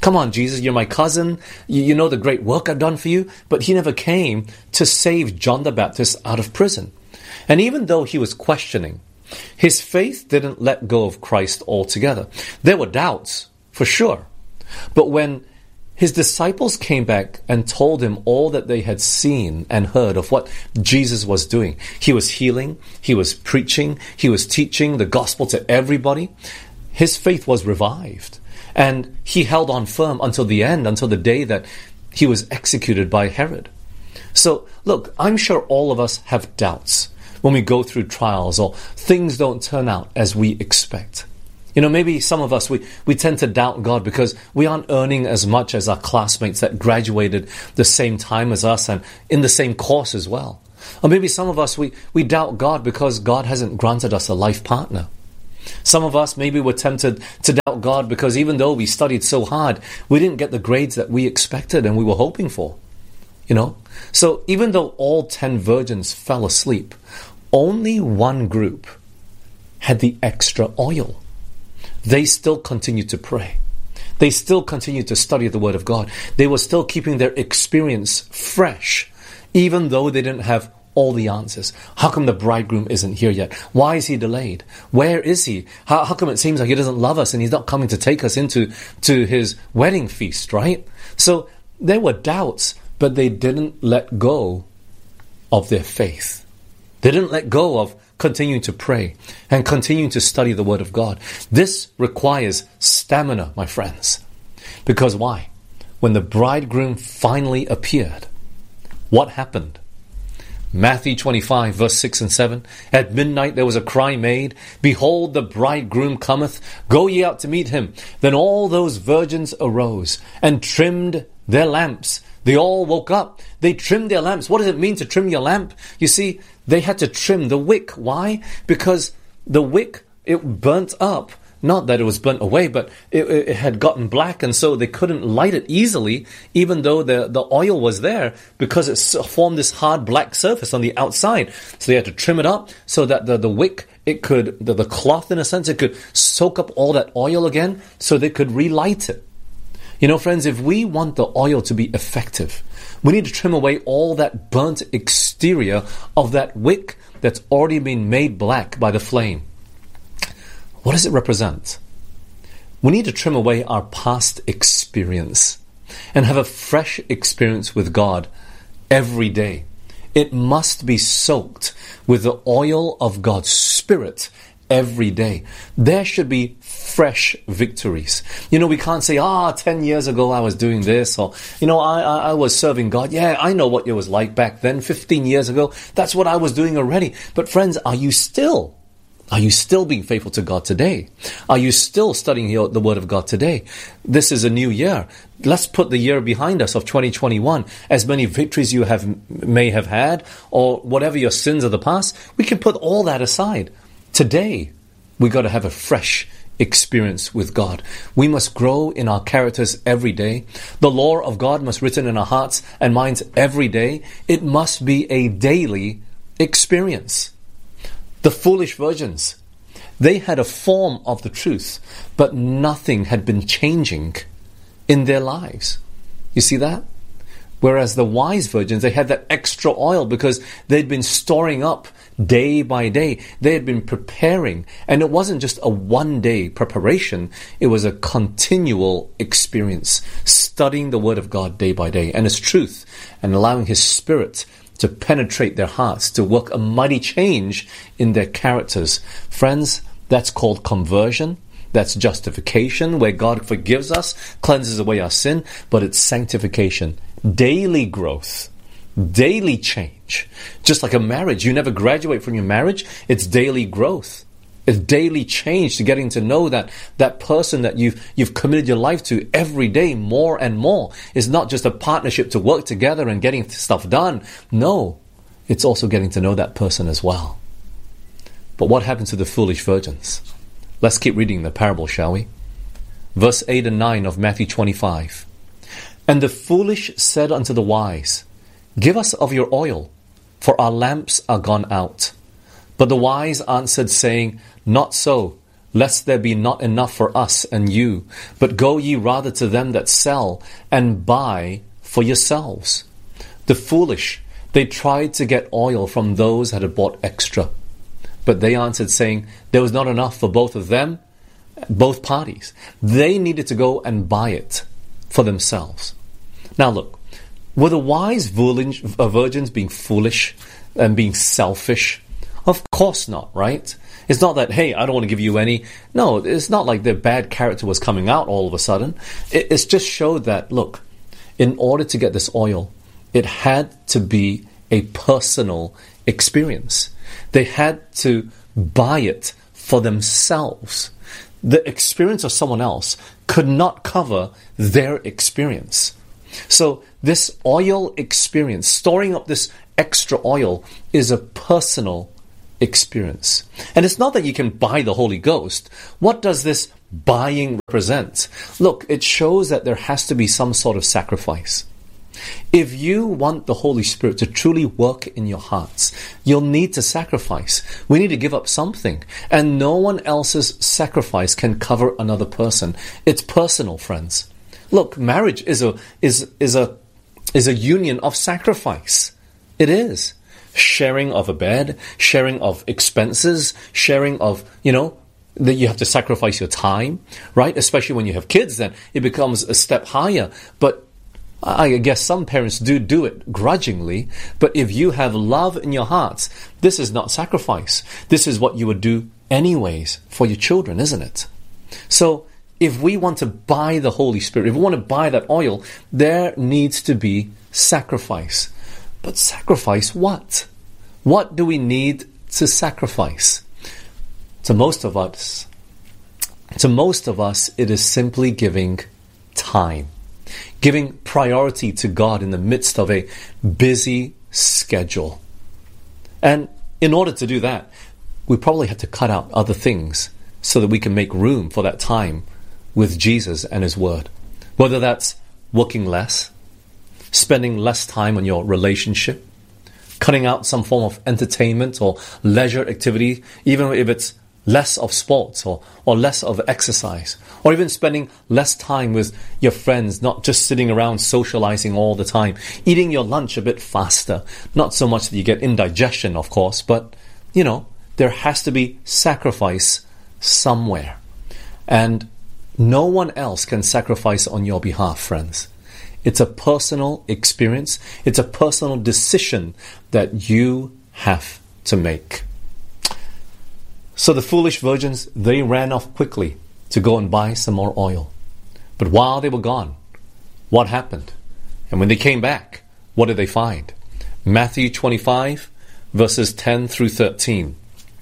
Come on, Jesus, you're my cousin. You, you know the great work I've done for you. But he never came to save John the Baptist out of prison. And even though he was questioning, his faith didn't let go of Christ altogether. There were doubts, for sure. But when his disciples came back and told him all that they had seen and heard of what Jesus was doing, he was healing, he was preaching, he was teaching the gospel to everybody, his faith was revived. And he held on firm until the end, until the day that he was executed by Herod. So, look, I'm sure all of us have doubts when we go through trials or things don't turn out as we expect. You know, maybe some of us, we, we tend to doubt God because we aren't earning as much as our classmates that graduated the same time as us and in the same course as well. Or maybe some of us, we, we doubt God because God hasn't granted us a life partner. Some of us, maybe we're tempted to doubt God because even though we studied so hard, we didn't get the grades that we expected and we were hoping for. You know? So even though all ten virgins fell asleep, only one group had the extra oil. They still continued to pray. They still continued to study the Word of God. They were still keeping their experience fresh, even though they didn't have all the answers. How come the bridegroom isn't here yet? Why is he delayed? Where is he? How, how come it seems like he doesn't love us and he's not coming to take us into to his wedding feast, right? So there were doubts, but they didn't let go of their faith. They didn't let go of continuing to pray and continuing to study the Word of God. This requires stamina, my friends. Because why? When the bridegroom finally appeared, what happened? Matthew twenty-five, verse six and seven. At midnight there was a cry made, Behold, the bridegroom cometh, go ye out to meet him. Then all those virgins arose and trimmed their lamps. They all woke up. They trimmed their lamps. What does it mean to trim your lamp? You see, they had to trim the wick. Why? Because the wick, it burnt up. Not that it was burnt away, but it, it had gotten black, and so they couldn't light it easily, even though the, the oil was there, because it formed this hard black surface on the outside. So they had to trim it up so that the, the wick, it could, the, the cloth in a sense, it could soak up all that oil again, so they could relight it. You know, friends, if we want the oil to be effective, we need to trim away all that burnt exterior of that wick that's already been made black by the flame. What does it represent? We need to trim away our past experience and have a fresh experience with God every day. It must be soaked with the oil of God's Spirit every day. There should be fresh victories. You know, we can't say, ah, ten years ago I was doing this, or, you know, I, I, I was serving God. Yeah, I know what it was like back then, fifteen years ago. That's what I was doing already. But friends, are you still Are you still being faithful to God today? Are you still studying the Word of God today? This is a new year. Let's put the year behind us of twenty twenty-one. As many victories you have may have had, or whatever your sins of the past, we can put all that aside. Today, we got to have a fresh experience with God. We must grow in our characters every day. The law of God must be written in our hearts and minds every day. It must be a daily experience. The foolish virgins, they had a form of the truth, but nothing had been changing in their lives. You see that? Whereas the wise virgins, they had that extra oil because they'd been storing up day by day. They had been preparing. And it wasn't just a one-day preparation. It was a continual experience, studying the Word of God day by day and His truth, and allowing His Spirit to penetrate their hearts, to work a mighty change in their characters. Friends, that's called conversion. That's justification, where God forgives us, cleanses away our sin, but it's sanctification. Daily growth, daily change. Just like a marriage, you never graduate from your marriage. It's daily growth. It's daily change to getting to know that that person that you've you've committed your life to every day more and more. Is not just a partnership to work together and getting stuff done. No, it's also getting to know that person as well. But what happened to the foolish virgins? Let's keep reading the parable, shall we? Verse eight and nine of Matthew twenty-five. And the foolish said unto the wise, Give us of your oil, for our lamps are gone out. But the wise answered, saying, Not so, lest there be not enough for us and you. But go ye rather to them that sell, and buy for yourselves. The foolish, they tried to get oil from those that had bought extra. But they answered, saying, there was not enough for both of them, both parties. They needed to go and buy it for themselves. Now look, were the wise virgins being foolish and being selfish? Of course not, right? It's not that, hey, I don't want to give you any. No, it's not like their bad character was coming out all of a sudden. It, it's just showed that, look, in order to get this oil, it had to be a personal experience. They had to buy it for themselves. The experience of someone else could not cover their experience. So this oil experience, storing up this extra oil, is a personal experience. And it's not that you can buy the Holy Ghost. What does this buying represent? Look, it shows that there has to be some sort of sacrifice. If you want the Holy Spirit to truly work in your hearts, you'll need to sacrifice. We need to give up something. And no one else's sacrifice can cover another person. It's personal, friends. Look, marriage is a is is a is a union of sacrifice. It is. Sharing of a bed, sharing of expenses, sharing of, you know, that you have to sacrifice your time, right? Especially when you have kids, then it becomes a step higher. But I guess some parents do do it grudgingly. But if you have love in your hearts, this is not sacrifice. This is what you would do anyways for your children, isn't it? So if we want to buy the Holy Spirit, if we want to buy that oil, there needs to be sacrifice. But sacrifice what? What do we need to sacrifice? To most of us, to most of us, it is simply giving time. Giving priority to God in the midst of a busy schedule. And in order to do that, we probably have to cut out other things so that we can make room for that time with Jesus and His Word. Whether that's working less, spending less time on your relationship, cutting out some form of entertainment or leisure activity, even if it's less of sports or, or less of exercise, or even spending less time with your friends, not just sitting around socializing all the time, eating your lunch a bit faster, not so much that you get indigestion, of course, but, you know, there has to be sacrifice somewhere. And no one else can sacrifice on your behalf, friends. It's a personal experience. It's a personal decision that you have to make. So the foolish virgins, they ran off quickly to go and buy some more oil. But while they were gone, what happened? And when they came back, what did they find? Matthew twenty-five, verses ten through thirteen.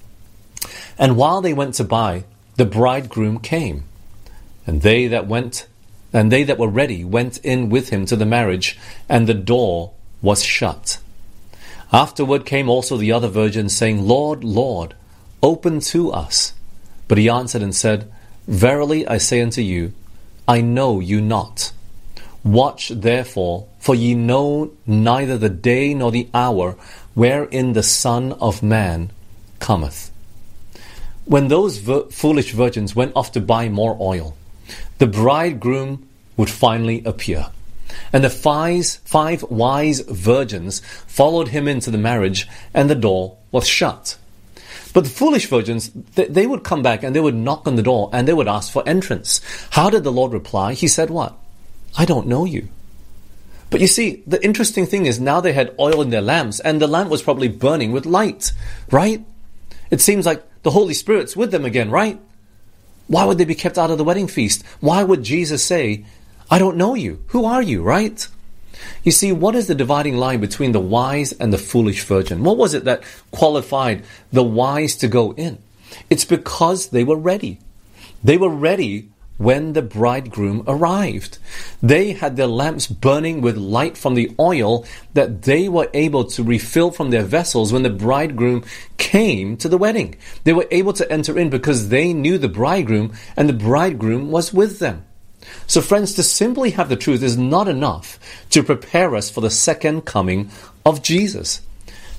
And while they went to buy, the bridegroom came. And they that went, and they that were ready went in with him to the marriage, and the door was shut. Afterward came also the other virgins, saying, Lord, Lord, open to us. But he answered and said, Verily I say unto you, I know you not. Watch therefore, for ye know neither the day nor the hour wherein the Son of Man cometh. When those vir- foolish virgins went off to buy more oil, the bridegroom would finally appear. And the five, five wise virgins followed him into the marriage, and the door was shut. But the foolish virgins, they, they would come back and they would knock on the door and they would ask for entrance. How did the Lord reply? He said what? I don't know you. But you see, the interesting thing is now they had oil in their lamps, and the lamp was probably burning with light, right? It seems like the Holy Spirit's with them again, right? Why would they be kept out of the wedding feast? Why would Jesus say, I don't know you. Who are you, right? You see, what is the dividing line between the wise and the foolish virgin? What was it that qualified the wise to go in? It's because they were ready. They were ready when the bridegroom arrived. They had their lamps burning with light from the oil that they were able to refill from their vessels when the bridegroom came to the wedding. They were able to enter in because they knew the bridegroom, and the bridegroom was with them. So friends, to simply have the truth is not enough to prepare us for the second coming of Jesus.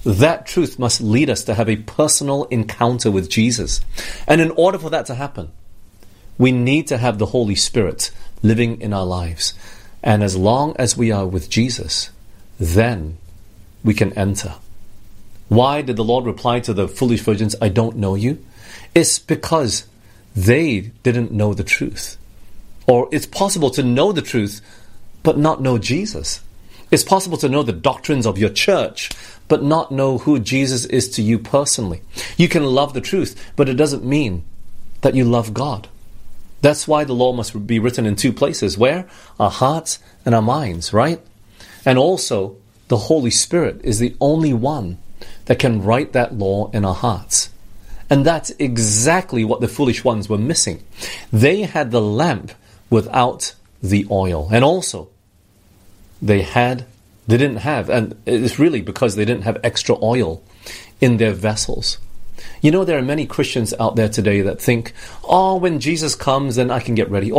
that truth must lead us to have a personal encounter with Jesus. And in order for that to happen, we need to have the Holy Spirit living in our lives. And as long as we are with Jesus, then we can enter. Why did the Lord reply to the foolish virgins, I don't know you? It's because they didn't know the truth. Or it's possible to know the truth, but not know Jesus. It's possible to know the doctrines of your church, but not know who Jesus is to you personally. You can love the truth, but it doesn't mean that you love God. That's why the law must be written in two places. Where? Our hearts and our minds, right? And also, the Holy Spirit is the only one that can write that law in our hearts. And that's exactly what the foolish ones were missing. They had the lamp without the oil. And also, they had, they didn't have, and it's really because they didn't have extra oil in their vessels. You know, there are many Christians out there today that think, oh, when Jesus comes, then I can get ready.